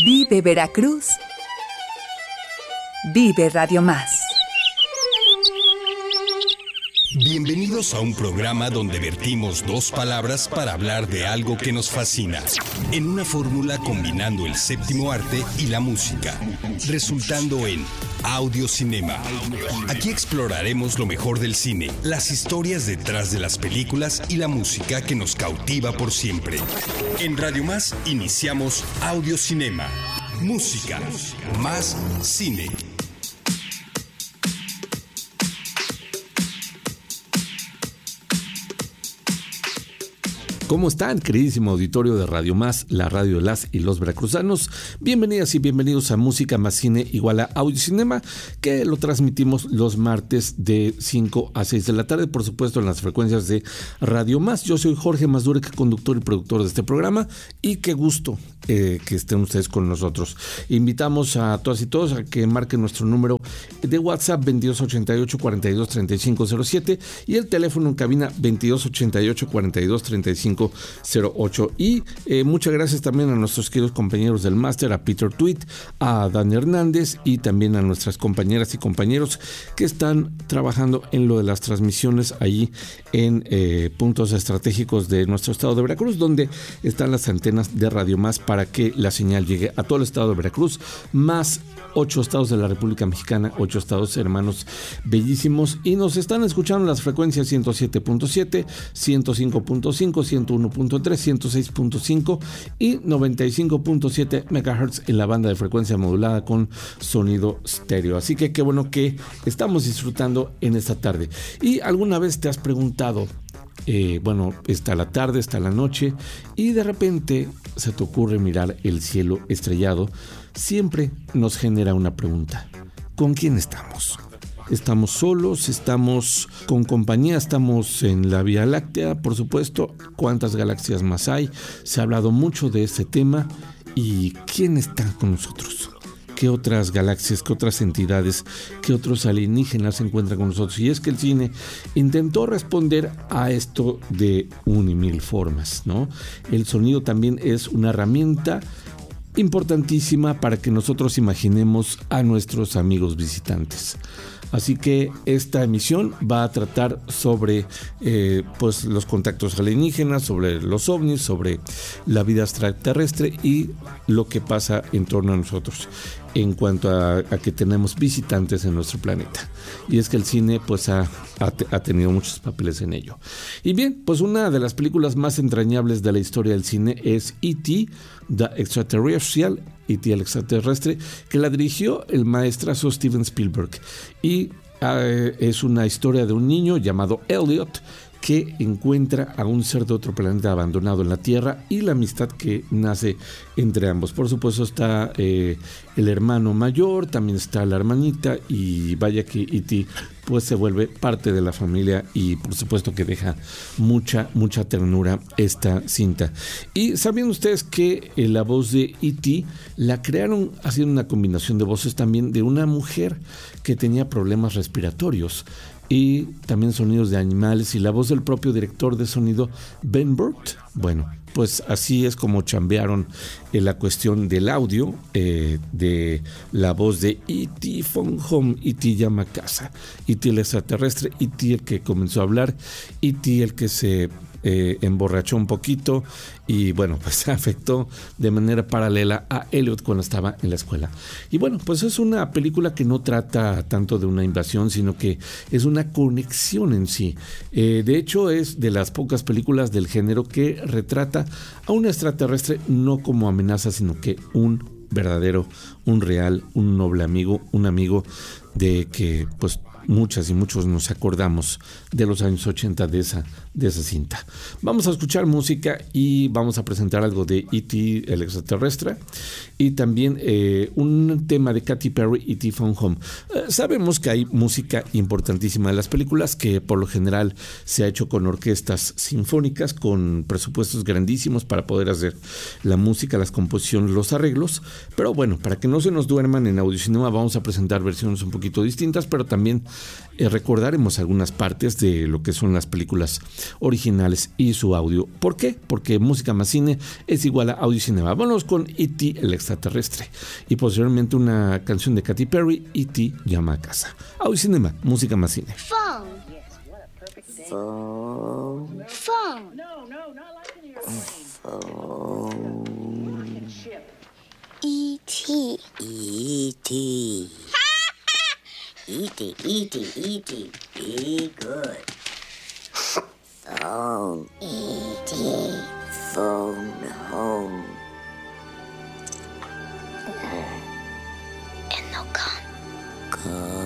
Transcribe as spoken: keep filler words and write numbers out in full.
Vive Veracruz. Vive Radio Más. Bienvenidos a un programa donde vertimos dos palabras para hablar de algo que nos fascina, en una fórmula combinando el séptimo arte y la música, resultando en Audiocinema. Aquí exploraremos lo mejor del cine, las historias detrás de las películas y la música que nos cautiva por siempre. En Radio Más iniciamos Audiocinema. Música, más cine. ¿Cómo están, queridísimo auditorio de Radio Más, la radio de las y los veracruzanos? Bienvenidas y bienvenidos a Música Más Cine igual a Audiocinema, que lo transmitimos los martes de cinco a seis de la tarde, por supuesto en las frecuencias de Radio Más. Yo soy Jorge Masdurek, conductor y productor de este programa, y qué gusto eh, que estén ustedes con nosotros. Invitamos a todas y todos a que marquen nuestro número de WhatsApp veintidós ochenta y ocho, cuarenta y dos, treinta y cinco cero siete y el teléfono en cabina veintidós ochenta y ocho, cuarenta y dos, treinta y cinco cero ocho. Y eh, muchas gracias también a nuestros queridos compañeros del máster, a Peter Tweet, a Dani Hernández y también a nuestras compañeras y compañeros que están trabajando en lo de las transmisiones allí en eh, puntos estratégicos de nuestro estado de Veracruz, donde están las antenas de Radio Más para que la señal llegue a todo el estado de Veracruz, más ocho estados de la República Mexicana, ocho estados hermanos bellísimos, y nos están escuchando en las frecuencias ciento siete punto siete, ciento cinco punto cinco, ciento uno punto tres, ciento seis punto cinco y noventa y cinco punto siete megahertz en la banda de frecuencia modulada con sonido estéreo. Así que qué bueno que estamos disfrutando en esta tarde. ¿Y alguna vez te has preguntado, eh, bueno, está la tarde, está la noche, y de repente se te ocurre mirar el cielo estrellado? Siempre nos genera una pregunta: ¿con quién estamos? ¿Estamos solos? ¿Estamos con compañía? ¿Estamos en la Vía Láctea? Por supuesto, ¿cuántas galaxias más hay? Se ha hablado mucho de este tema. ¿Y quién está con nosotros? ¿Qué otras galaxias, qué otras entidades, qué otros alienígenas se encuentran con nosotros? Y es que el cine intentó responder a esto de un y mil formas, ¿no? El sonido también es una herramienta importantísima para que nosotros imaginemos a nuestros amigos visitantes. Así que esta emisión va a tratar sobre eh, pues los contactos alienígenas, sobre los ovnis, sobre la vida extraterrestre y lo que pasa en torno a nosotros en cuanto a, a que tenemos visitantes en nuestro planeta. Y es que el cine pues ha, ha, ha tenido muchos papeles en ello. Y bien, pues una de las películas más entrañables de la historia del cine es E T, The Extraterrestrial, E T el extraterrestre, que la dirigió el maestrazo Steven Spielberg. Y eh, es una historia de un niño llamado Elliot que encuentra a un ser de otro planeta abandonado en la Tierra y la amistad que nace entre ambos. Por supuesto está eh, el hermano mayor, también está la hermanita, y vaya que E T pues se vuelve parte de la familia, y por supuesto que deja mucha, mucha ternura esta cinta. Y saben ustedes que eh, la voz de E T la crearon haciendo una combinación de voces también de una mujer que tenía problemas respiratorios, y también sonidos de animales, y la voz del propio director de sonido, Ben Burtt. Bueno, pues así es como chambearon en la cuestión del audio, eh, de la voz de E T Phone Home, E T llama a casa, E T el extraterrestre, E T el que comenzó a hablar, E T el que se eh, emborrachó un poquito y bueno, pues afectó de manera paralela a Elliot cuando estaba en la escuela. Y bueno, pues es una película que no trata tanto de una invasión, sino que es una conexión en sí. Eh, de hecho, es de las pocas películas del género que retrata a un extraterrestre no como amenaza, sino que un verdadero, un real, un noble amigo, un amigo de que pues muchas y muchos nos acordamos de los años ochenta de esa, de esa cinta. Vamos a escuchar música y vamos a presentar algo de E T el extraterrestre y también eh, un tema de Katy Perry, E T Phone Home. Eh, sabemos que hay música importantísima en las películas, que por lo general se ha hecho con orquestas sinfónicas con presupuestos grandísimos para poder hacer la música, las composiciones, los arreglos, pero bueno, para que no se nos duerman en Audiocinema vamos a presentar versiones un poquito poquito distintas, pero también eh, recordaremos algunas partes de lo que son las películas originales y su audio. ¿Por qué? Porque música más cine es igual a audio y cinema. Vámonos con E T el extraterrestre y posteriormente una canción de Katy Perry, E T llama a casa. Audio y cinema, música más cine. Phone. Phone. Phone. No, no, not like an airplane. Phone. E T. E T. E T, E T, E T. Be good. Phone. E T. Phone home. And no come. Come.